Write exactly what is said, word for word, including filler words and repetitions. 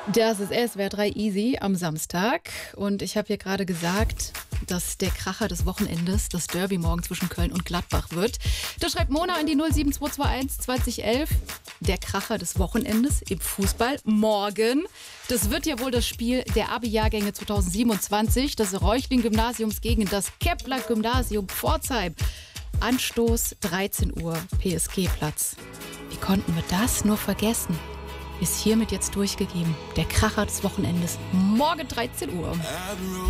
Das ist S W R drei Easy am Samstag und ich habe hier gerade gesagt, dass der Kracher des Wochenendes das Derby morgen zwischen Köln und Gladbach wird. Da schreibt Mona in die null sieben zwei zwei eins zwanzig elf. Der Kracher des Wochenendes im Fußball morgen. Das wird ja wohl das Spiel der Abi-Jahrgänge zwanzig siebenundzwanzig des Reuchlin-Gymnasiums gegen das Kepler-Gymnasium Pforzheim. Anstoß dreizehn Uhr, P S G-Platz. Wie konnten wir das nur vergessen? Ist hiermit jetzt durchgegeben. Der Kracher des Wochenendes. Morgen dreizehn Uhr.